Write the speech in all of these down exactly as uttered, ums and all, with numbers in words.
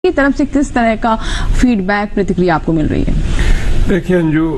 की तरफ से किस तरह का फीडबैक प्रतिक्रिया आपको मिल रही है? देखिए अंजू,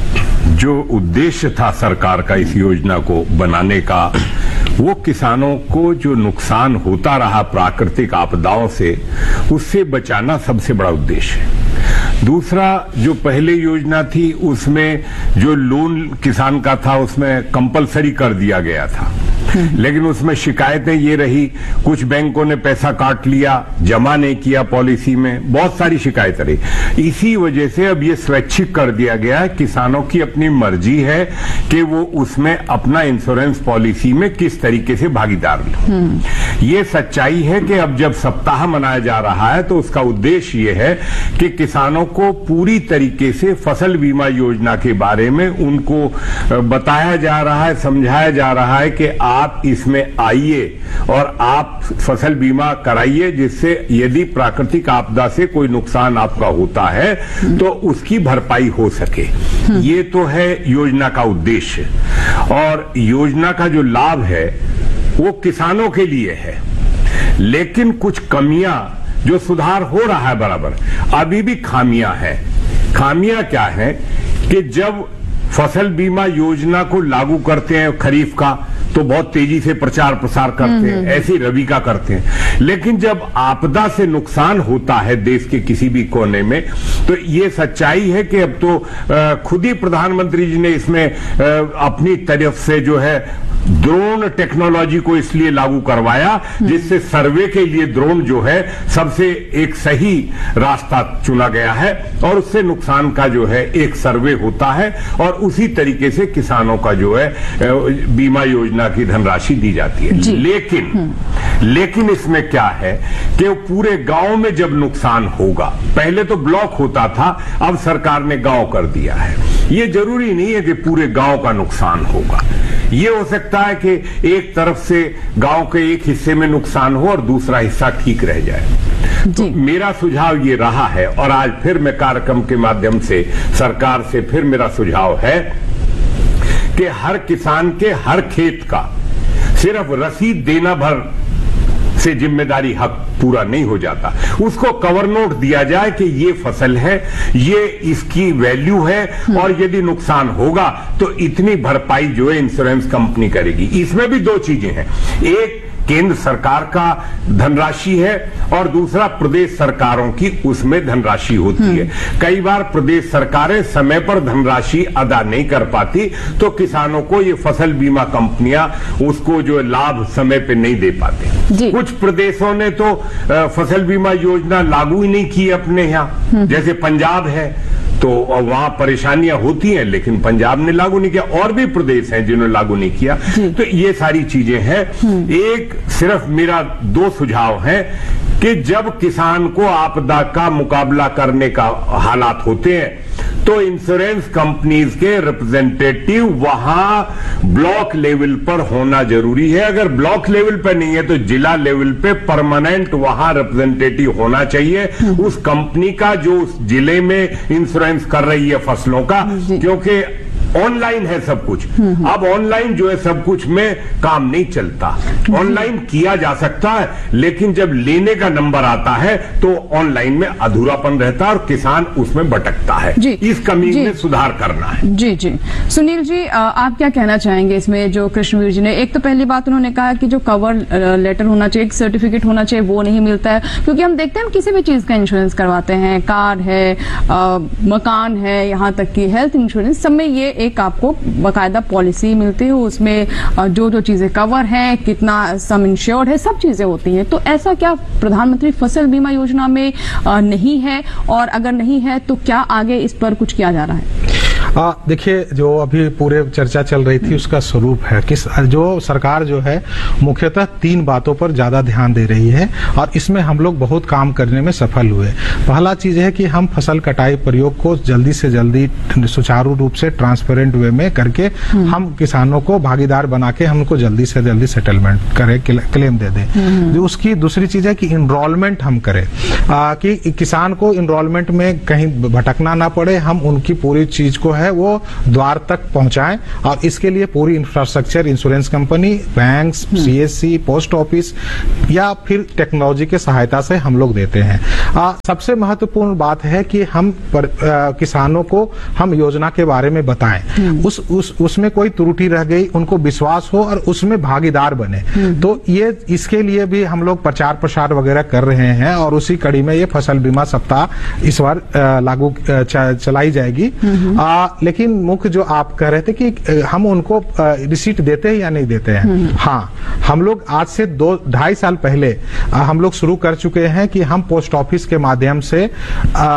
जो उद्देश्य था सरकार का इस योजना को बनाने का, वो किसानों को जो नुकसान होता रहा प्राकृतिक आपदाओं से, उससे बचाना सबसे बड़ा उद्देश्य है। दूसरा, जो पहले योजना थी उसमें जो लोन किसान का था उसमें कंपलसरी कर दिया गया था, लेकिन उसमें शिकायतें ये रही, कुछ बैंकों ने पैसा काट लिया, जमा नहीं किया पॉलिसी में, बहुत सारी शिकायतें रही। इसी वजह से अब ये स्वैच्छिक कर दिया गया है, किसानों की अपनी मर्जी है कि वो उसमें अपना इंश्योरेंस पॉलिसी में किस तरीके से भागीदार लें। ये सच्चाई है कि अब जब सप्ताह मनाया जा रहा है तो उसका उद्देश्य ये है कि किसानों को पूरी तरीके से फसल बीमा योजना के बारे में उनको बताया जा रहा है, समझाया जा रहा है कि आप इसमें आइए और आप फसल बीमा कराइए, जिससे यदि प्राकृतिक आपदा से कोई नुकसान आपका होता है तो उसकी भरपाई हो सके। ये तो है योजना का उद्देश्य, और योजना का जो लाभ है वो किसानों के लिए है, लेकिन कुछ कमियां, जो सुधार हो रहा है बराबर, अभी भी खामियां हैं। खामियां क्या है कि जब फसल बीमा योजना को लागू करते हैं खरीफ का तो बहुत तेजी से प्रचार प्रसार करते हैं, ऐसे रबी का करते हैं, लेकिन जब आपदा से नुकसान होता है देश के किसी भी कोने में, तो ये सच्चाई है कि अब तो खुद ही प्रधानमंत्री जी ने इसमें अपनी तरफ से जो है ड्रोन टेक्नोलॉजी को इसलिए लागू करवाया जिससे सर्वे के लिए ड्रोन जो है सबसे एक सही रास्ता चुना गया है, और उससे नुकसान का जो है एक सर्वे होता है और उसी तरीके से किसानों का जो है बीमा योजना की धनराशि दी जाती है। लेकिन लेकिन इसमें क्या है कि पूरे गांव में जब नुकसान होगा, पहले तो ब्लॉक होता था, अब सरकार ने गांव कर दिया है। ये जरूरी नहीं है कि पूरे गांव का नुकसान होगा, ये हो सकता है कि एक तरफ से गांव के एक हिस्से में नुकसान हो और दूसरा हिस्सा ठीक रह जाए। तो मेरा सुझाव ये रहा है, और आज फिर मैं कार्यक्रम के माध्यम से सरकार से फिर मेरा सुझाव है कि हर किसान के हर खेत का सिर्फ रसीद देना भर से जिम्मेदारी हक पूरा नहीं हो जाता, उसको कवर नोट दिया जाए कि ये फसल है, ये इसकी वैल्यू है, और यदि नुकसान होगा तो इतनी भरपाई जो है इंश्योरेंस कंपनी करेगी। इसमें भी दो चीजें हैं, एक केंद्र सरकार का धनराशि है और दूसरा प्रदेश सरकारों की उसमें धनराशि होती है। कई बार प्रदेश सरकारें समय पर धनराशि अदा नहीं कर पाती तो किसानों को ये फसल बीमा कंपनियां उसको जो लाभ समय पे नहीं दे पाते। कुछ प्रदेशों ने तो फसल बीमा योजना लागू ही नहीं की अपने यहाँ, जैसे पंजाब है, तो वहां परेशानियां होती हैं, लेकिन पंजाब ने लागू नहीं किया, और भी प्रदेश हैं जिन्होंने लागू नहीं किया। तो ये सारी चीजें हैं। एक सिर्फ मेरा दो सुझाव है कि जब किसान को आपदा का मुकाबला करने का हालात होते हैं तो इंश्योरेंस कंपनीज के रिप्रेजेंटेटिव वहां ब्लॉक लेवल पर होना जरूरी है। अगर ब्लॉक लेवल पर नहीं है तो जिला लेवल पे परमानेंट वहां रिप्रेजेंटेटिव होना चाहिए उस कंपनी का जो उस जिले में इंश्योरेंस कर रही है फसलों का, क्योंकि ऑनलाइन है सब कुछ। अब ऑनलाइन जो है सब कुछ में काम नहीं चलता, ऑनलाइन किया जा सकता है, लेकिन जब लेने का नंबर आता है तो ऑनलाइन में अधूरापन रहता है और किसान उसमें भटकता है। इस कमी में सुधार करना है। जी जी सुनील जी, आप क्या कहना चाहेंगे इसमें? जो कृष्णवीर जी ने, एक तो पहली बात उन्होंने कहा कि जो कवर लेटर होना चाहिए, एक सर्टिफिकेट होना चाहिए, वो नहीं मिलता है, क्योंकि हम देखते हैं हम किसी भी चीज का इंश्योरेंस करवाते हैं, कार है, आ, मकान है, यहाँ तक कि हेल्थ इंश्योरेंस, सब में ये एक आपको बाकायदा पॉलिसी मिलती है, उसमें जो जो चीजें कवर है, कितना सम इंश्योर्ड है, सब चीजें होती हैं। तो ऐसा क्या प्रधानमंत्री फसल बीमा योजना में नहीं है, और अगर नहीं है तो क्या आगे इस पर कुछ किया जा रहा है? देखिए, जो अभी पूरे चर्चा चल रही थी उसका स्वरूप है कि जो सरकार जो है मुख्यतः तीन बातों पर ज्यादा ध्यान दे रही है, और इसमें हम लोग बहुत काम करने में सफल हुए। पहला चीज है कि हम फसल कटाई प्रयोग को जल्दी से जल्दी सुचारू रूप से ट्रांसपेरेंट वे में करके हम किसानों को भागीदार बना के हमको जल्दी से जल्दी सेटलमेंट करें, क्लेम दे दें। जो उसकी दूसरी चीज है कि इनरोलमेंट हम करें, आ, कि किसान को इनरोलमेंट में कहीं भटकना ना पड़े, हम उनकी पूरी चीज को है वो द्वार तक पहुंचाएं, और इसके लिए पूरी infrastructure, insurance company, bank, CSC, post office या फिर टेक्नोलॉजी के सहायता से हम लोग देते हैं। आ, सबसे महत्वपूर्ण बात है कि हम पर, आ, किसानों को हम योजना के बारे में बताएं, उस उस उसमें कोई त्रुटि रह गई उनको विश्वास हो और उसमें भागीदार बने। तो ये इसके लिए भी हम लोग प्रचार प्रसार वगैरह कर रहे हैं, और उसी कड़ी में ये फसल बीमा सप्ताह इस बार लागू चलाई जाएगी। आ, लेकिन मुख्य जो आप कह रहे थे कि हम उनको रिसीट देते हैं या नहीं देते हैं, हाँ, हम लोग आज से दो ढाई साल पहले हम लोग शुरू कर चुके हैं कि हम पोस्ट ऑफिस के माध्यम से